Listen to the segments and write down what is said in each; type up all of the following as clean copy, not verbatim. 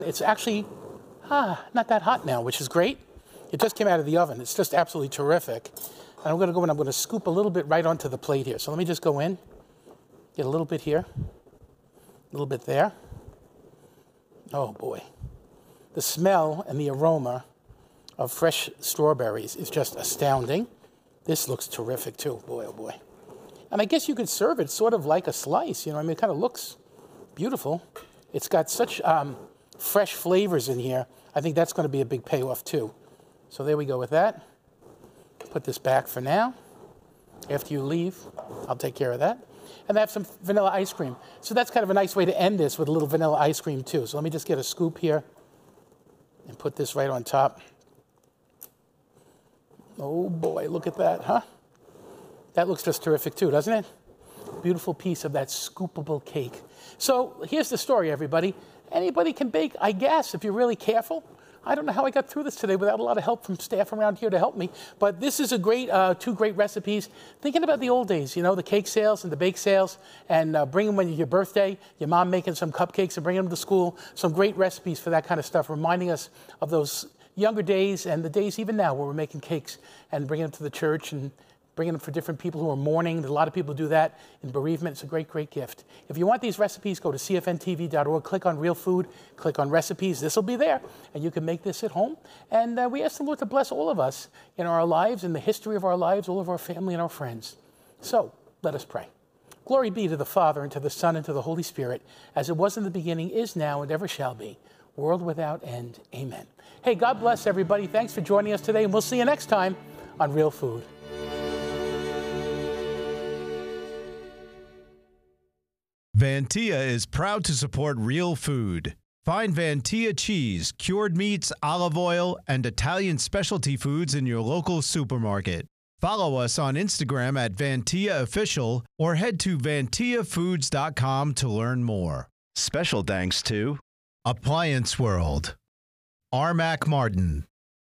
It's actually not that hot now, which is great. It just came out of the oven. It's just absolutely terrific. And I'm going to go and I'm going to scoop a little bit right onto the plate here. So let me just go in, get a little bit here, a little bit there. Oh boy. The smell and the aroma of fresh strawberries is just astounding. This looks terrific too, boy, oh boy. And I guess you could serve it sort of like a slice, you know, I mean, it kind of looks beautiful. It's got such fresh flavors in here. I think that's going to be a big payoff too. So there we go with that. Put this back for now. After you leave, I'll take care of that. And I have some vanilla ice cream. So that's kind of a nice way to end this with a little vanilla ice cream too. So let me just get a scoop here and put this right on top. Oh boy, look at that, huh? That looks just terrific too, doesn't it? Beautiful piece of that scoopable cake. So here's the story, everybody. Anybody can bake, I guess, if you're really careful. I don't know how I got through this today without a lot of help from staff around here to help me. But this is a great, two great recipes. Thinking about the old days, you know, the cake sales and the bake sales, and bring them when it's your birthday, your mom making some cupcakes and bringing them to school. Some great recipes for that kind of stuff, reminding us of those younger days and the days even now where we're making cakes and bringing them to the church and bringing them for different people who are mourning. A lot of people do that in bereavement. It's a great, great gift. If you want these recipes, go to cfntv.org, click on Real Food, click on Recipes. This will be there, and you can make this at home. And we ask the Lord to bless all of us in our lives, in the history of our lives, all of our family and our friends. So let us pray. Glory be to the Father, and to the Son, and to the Holy Spirit, as it was in the beginning, is now, and ever shall be, world without end. Amen. Hey, God bless everybody. Thanks for joining us today, and we'll see you next time on Real Food. Vantia is proud to support Real Food. Find Vantia cheese, cured meats, olive oil, and Italian specialty foods in your local supermarket. Follow us on Instagram at Vantia Official or head to vantiafoods.com to learn more. Special thanks to Appliance World, Armac Martin,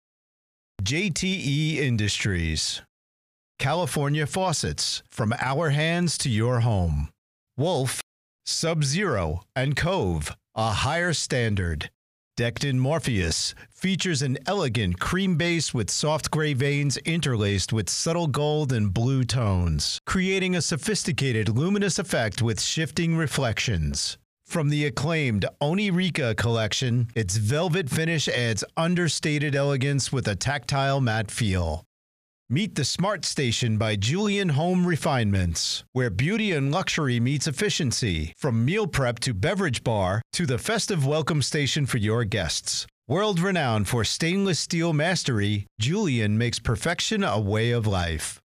JTE Industries, California Faucets, from our hands to your home, Wolf, Sub-Zero, and Cove, a higher standard. Decked Morpheus features an elegant cream base with soft gray veins interlaced with subtle gold and blue tones, creating a sophisticated luminous effect with shifting reflections. From the acclaimed Onirica collection, its velvet finish adds understated elegance with a tactile matte feel. Meet the Smart Station by Julian Home Refinements, where beauty and luxury meets efficiency, from meal prep to beverage bar to the festive welcome station for your guests. World-renowned for stainless steel mastery, Julian makes perfection a way of life.